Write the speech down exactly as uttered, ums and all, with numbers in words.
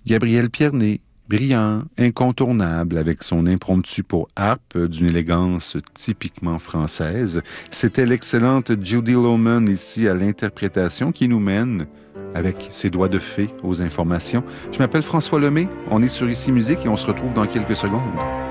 Gabriel Pierné, brillant, incontournable, avec son impromptu pour harpe d'une élégance typiquement française. C'était l'excellente Judy Lohman ici à l'interprétation qui nous mène, avec ses doigts de fée, aux informations. Je m'appelle François Lemay, on est sur Ici Musique et on se retrouve dans quelques secondes.